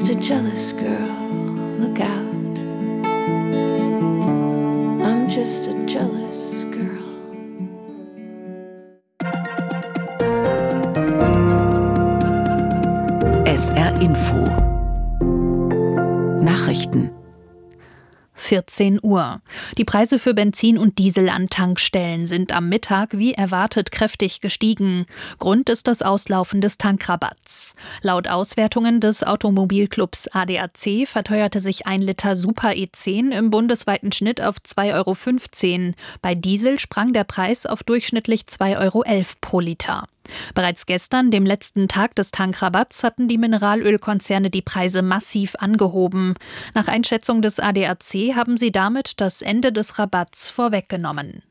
just a jealous girl, look out. I'm just a jealous girl. SR Info Nachrichten 14 Uhr. Die Preise für Benzin und Diesel an Tankstellen sind am Mittag wie erwartet kräftig gestiegen. Grund ist das Auslaufen des Tankrabatts. Laut Auswertungen des Automobilclubs ADAC verteuerte sich 1 Liter Super E10 im bundesweiten Schnitt auf 2,15 €. Bei Diesel sprang der Preis auf durchschnittlich 2,11 € pro Liter. Bereits gestern, dem letzten Tag des Tankrabatts, hatten die Mineralölkonzerne die Preise massiv angehoben. Nach Einschätzung des ADAC haben sie damit das Ende des Rabatts vorweggenommen.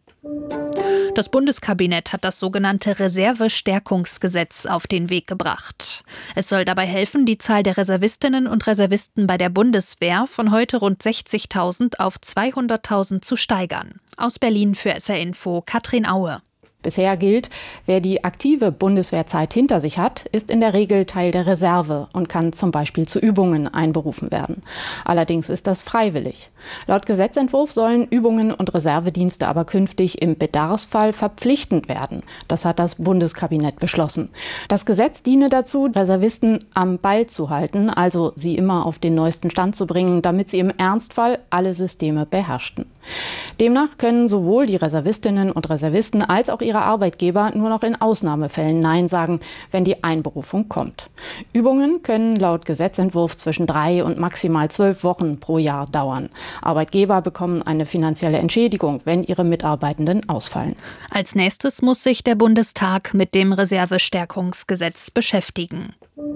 Das Bundeskabinett hat das sogenannte Reservestärkungsgesetz auf den Weg gebracht. Es soll dabei helfen, die Zahl der Reservistinnen und Reservisten bei der Bundeswehr von heute rund 60.000 auf 200.000 zu steigern. Aus Berlin für SR Info Katrin Aue. Bisher gilt, wer die aktive Bundeswehrzeit hinter sich hat, ist in der Regel Teil der Reserve und kann zum Beispiel zu Übungen einberufen werden. Allerdings ist das freiwillig. Laut Gesetzentwurf sollen Übungen und Reservedienste aber künftig im Bedarfsfall verpflichtend werden. Das hat das Bundeskabinett beschlossen. Das Gesetz diene dazu, Reservisten am Ball zu halten, also sie immer auf den neuesten Stand zu bringen, damit sie im Ernstfall alle Systeme beherrschten. Demnach können sowohl die Reservistinnen und Reservisten als auch ihre Arbeitgeber nur noch in Ausnahmefällen Nein sagen, wenn die Einberufung kommt. Übungen können laut Gesetzentwurf zwischen 3 und maximal 12 Wochen pro Jahr dauern. Arbeitgeber bekommen eine finanzielle Entschädigung, wenn ihre Mitarbeitenden ausfallen. Als nächstes muss sich der Bundestag mit dem Reservestärkungsgesetz beschäftigen.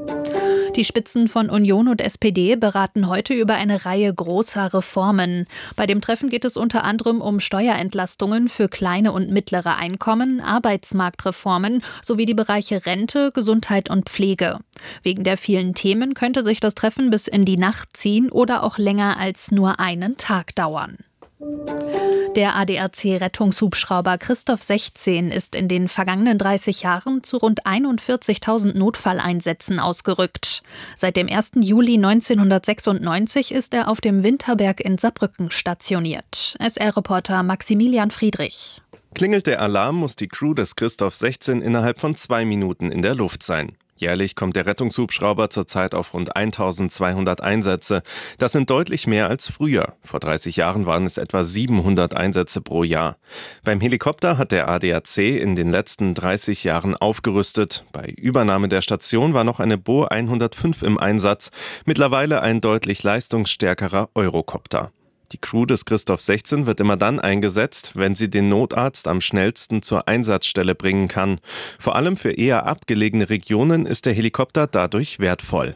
Die Spitzen von Union und SPD beraten heute über eine Reihe großer Reformen. Bei dem Treffen geht es unter anderem um Steuerentlastungen für kleine und mittlere Einkommen, Arbeitsmarktreformen sowie die Bereiche Rente, Gesundheit und Pflege. Wegen der vielen Themen könnte sich das Treffen bis in die Nacht ziehen oder auch länger als nur einen Tag dauern. Der ADAC-Rettungshubschrauber Christoph 16 ist in den vergangenen 30 Jahren zu rund 41.000 Notfalleinsätzen ausgerückt. Seit dem 1. Juli 1996 ist er auf dem Winterberg in Saarbrücken stationiert. SR-Reporter Maximilian Friedrich. Klingelt der Alarm, muss die Crew des Christoph 16 innerhalb von 2 Minuten in der Luft sein. Jährlich kommt der Rettungshubschrauber zurzeit auf rund 1.200 Einsätze. Das sind deutlich mehr als früher. Vor 30 Jahren waren es etwa 700 Einsätze pro Jahr. Beim Helikopter hat der ADAC in den letzten 30 Jahren aufgerüstet. Bei Übernahme der Station war noch eine Bo 105 im Einsatz, mittlerweile ein deutlich leistungsstärkerer Eurocopter. Die Crew des Christoph 16 wird immer dann eingesetzt, wenn sie den Notarzt am schnellsten zur Einsatzstelle bringen kann. Vor allem für eher abgelegene Regionen ist der Helikopter dadurch wertvoll.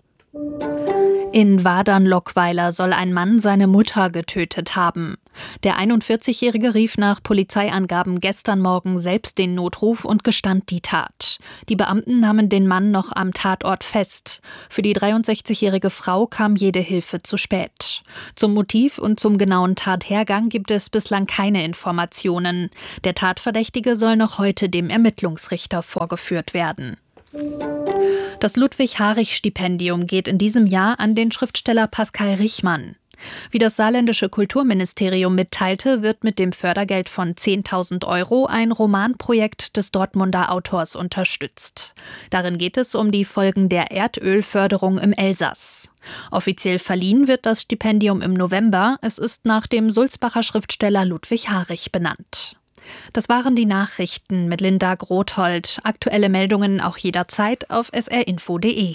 In Wadern-Lockweiler soll ein Mann seine Mutter getötet haben. Der 41-Jährige rief nach Polizeiangaben gestern Morgen selbst den Notruf und gestand die Tat. Die Beamten nahmen den Mann noch am Tatort fest. Für die 63-jährige Frau kam jede Hilfe zu spät. Zum Motiv und zum genauen Tathergang gibt es bislang keine Informationen. Der Tatverdächtige soll noch heute dem Ermittlungsrichter vorgeführt werden. Das Ludwig-Harich-Stipendium geht in diesem Jahr an den Schriftsteller Pascal Richmann. Wie das saarländische Kulturministerium mitteilte, wird mit dem Fördergeld von 10.000 € ein Romanprojekt des Dortmunder Autors unterstützt. Darin geht es um die Folgen der Erdölförderung im Elsass. Offiziell verliehen wird das Stipendium im November. Es ist nach dem Sulzbacher Schriftsteller Ludwig Harich benannt. Das waren die Nachrichten mit Linda Grothold. Aktuelle Meldungen auch jederzeit auf srinfo.de.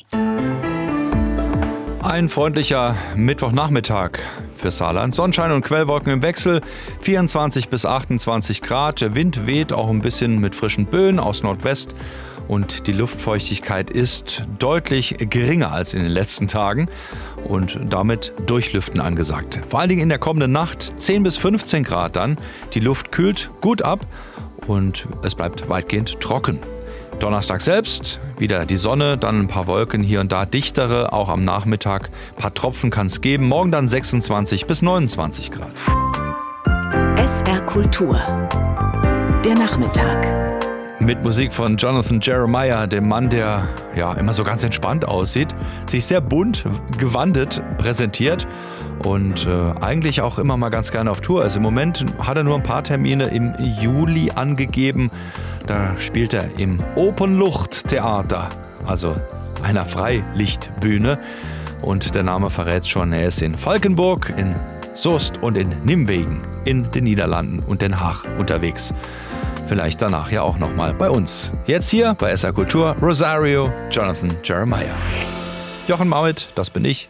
Ein freundlicher Mittwochnachmittag für Saarland. Sonnenschein und Quellwolken im Wechsel, 24 bis 28 Grad. Der Wind weht auch ein bisschen mit frischen Böen aus Nordwest. Und die Luftfeuchtigkeit ist deutlich geringer als in den letzten Tagen und damit Durchlüften angesagt. Vor allen Dingen in der kommenden Nacht 10 bis 15 Grad dann. Die Luft kühlt gut ab und es bleibt weitgehend trocken. Donnerstag selbst wieder die Sonne, dann ein paar Wolken hier und da, dichtere, auch am Nachmittag. Ein paar Tropfen kann es geben. Morgen dann 26 bis 29 Grad. SR Kultur. Der Nachmittag. Mit Musik von Jonathan Jeremiah, dem Mann, der ja immer so ganz entspannt aussieht, sich sehr bunt, gewandet präsentiert und eigentlich auch immer mal ganz gerne auf Tour. Also im Moment hat er nur ein paar Termine im Juli angegeben. Da spielt er im Openlucht-Theater, also einer Freilichtbühne. Und der Name verrät schon, er ist in Valkenburg, in Soest und in Nimwegen in den Niederlanden und Den Haag unterwegs. Vielleicht danach ja auch nochmal bei uns. Jetzt hier bei SR Kultur, Rosario, Jonathan Jeremiah. Jochen Mauit, das bin ich.